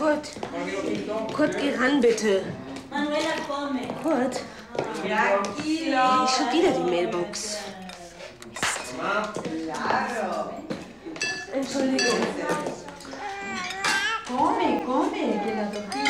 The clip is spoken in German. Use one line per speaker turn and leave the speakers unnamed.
Kurt. Kurt, geh ran, bitte.
Manuela, come.
Kurt.
Tranquilo.
Schon wieder die Mailbox.
Claro.
Entschuldigung.
Come, che la tocchi.